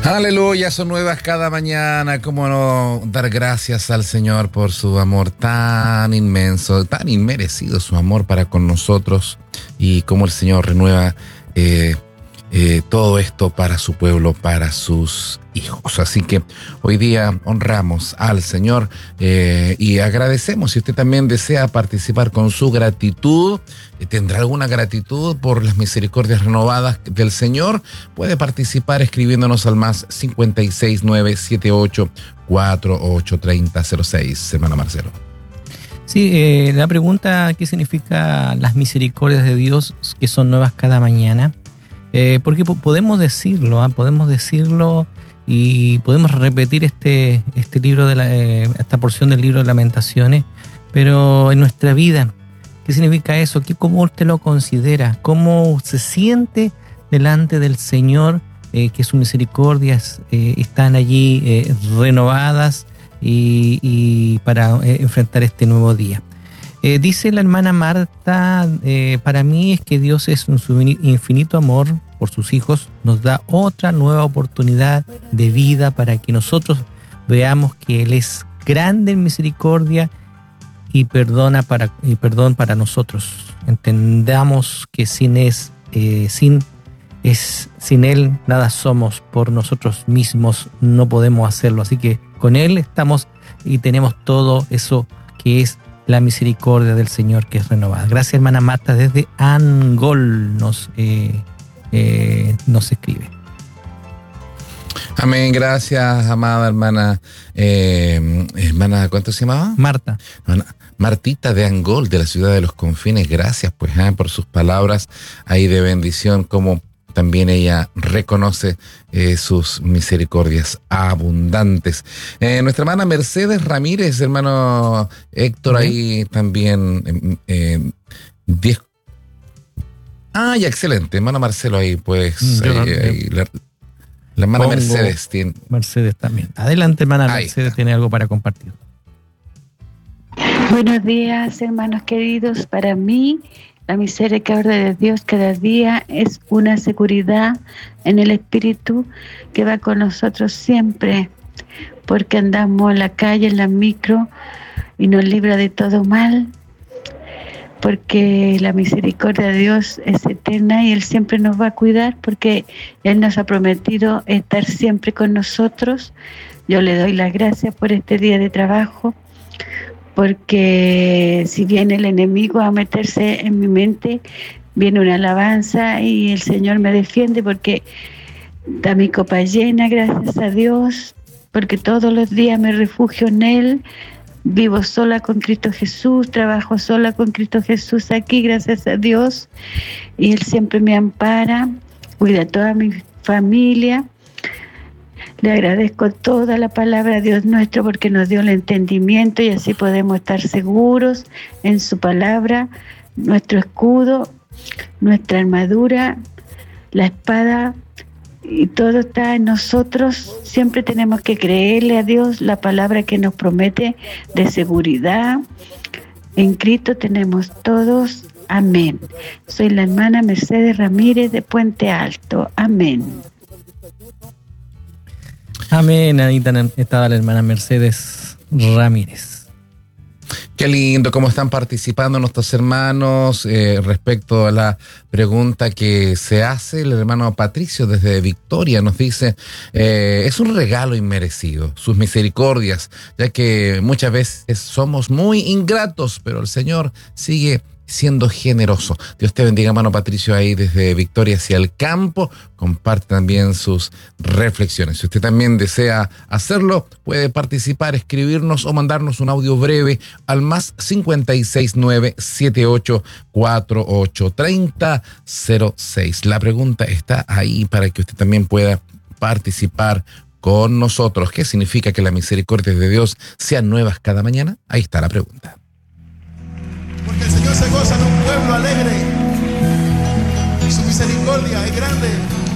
Aleluya, son nuevas cada mañana. Cómo no dar gracias al Señor por su amor tan inmenso, tan inmerecido su amor para con nosotros, y cómo el Señor renueva todo esto para su pueblo, para sus hijos. Así que hoy día honramos al Señor y agradecemos. Si usted también desea participar con su gratitud, tendrá alguna gratitud por las misericordias renovadas del Señor, puede participar escribiéndonos al más 56978483006. Hermano Marcelo. Sí, la pregunta: ¿qué significa las misericordias de Dios que son nuevas cada mañana? Porque podemos decirlo, y podemos repetir este libro esta porción del libro de Lamentaciones, pero en nuestra vida, ¿qué significa eso? ¿Cómo usted lo considera? ¿Cómo se siente delante del Señor que sus misericordias están allí renovadas y para enfrentar este nuevo día? Dice la hermana Marta, para mí es que Dios en su infinito amor por sus hijos nos da otra nueva oportunidad de vida para que nosotros veamos que Él es grande en misericordia y perdón para nosotros. Entendamos que sin Él nada somos, por nosotros mismos no podemos hacerlo. Así que con Él estamos y tenemos todo eso que es la misericordia del Señor, que es renovada. Gracias, hermana Marta, desde Angol nos escribe. Amén, gracias, amada hermana. Hermana, ¿cuánto se llamaba? Marta. Martita de Angol, de la ciudad de los confines. Gracias, pues, por sus palabras ahí de bendición, como también ella reconoce sus misericordias abundantes. Nuestra hermana Mercedes Ramírez, hermano Héctor, ahí también 10. Ya, excelente. Hermano Marcelo, ahí pues la hermana Mercedes tiene. Mercedes también. Adelante, hermana Mercedes, tiene algo para compartir. Buenos días, hermanos queridos. Para mí, la misericordia de Dios cada día es una seguridad en el Espíritu que va con nosotros siempre, porque andamos en la calle, en la micro, y nos libra de todo mal, porque la misericordia de Dios es eterna y Él siempre nos va a cuidar, porque Él nos ha prometido estar siempre con nosotros. Yo le doy las gracias por este día de trabajo, porque si viene el enemigo a meterse en mi mente, viene una alabanza y el Señor me defiende, porque da mi copa llena, gracias a Dios, porque todos los días me refugio en Él. Vivo sola con Cristo Jesús, trabajo sola con Cristo Jesús aquí, gracias a Dios, y Él siempre me ampara, cuida a toda mi familia. Le agradezco toda la palabra de Dios nuestro, porque nos dio el entendimiento y así podemos estar seguros en su palabra, nuestro escudo, nuestra armadura, la espada, y todo está en nosotros. Siempre tenemos que creerle a Dios la palabra que nos promete de seguridad. En Cristo tenemos todos. Amén. Soy la hermana Mercedes Ramírez de Puente Alto. Amén. Amén. Ahí estaba la hermana Mercedes Ramírez. Qué lindo cómo están participando nuestros hermanos respecto a la pregunta que se hace. El hermano Patricio desde Victoria nos dice, es un regalo inmerecido, sus misericordias, ya que muchas veces somos muy ingratos, pero el Señor sigue siendo generoso. Dios te bendiga, hermano Patricio, ahí desde Victoria hacia el campo. Comparte también sus reflexiones. Si usted también desea hacerlo, puede participar, escribirnos o mandarnos un audio breve al más 56978483006. La pregunta está ahí para que usted también pueda participar con nosotros. ¿Qué significa que las misericordias de Dios sean nuevas cada mañana? Ahí está la pregunta. Porque el Señor se goza en un pueblo alegre y su misericordia es grande.